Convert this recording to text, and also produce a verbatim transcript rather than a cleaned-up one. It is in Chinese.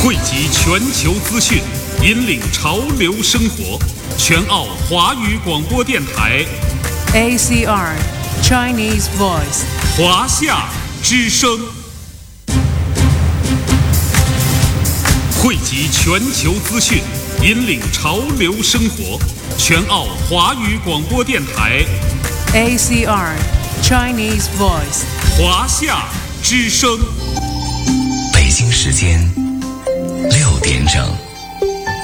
汇集全球资讯，引领潮流生活。全澳华语广播电台 A C R Chinese Voice 华夏之声，汇集全球资讯，引领潮流生活。全澳华语广播电台 A C R Chinese Voice 华夏之声。 北京时间六点整。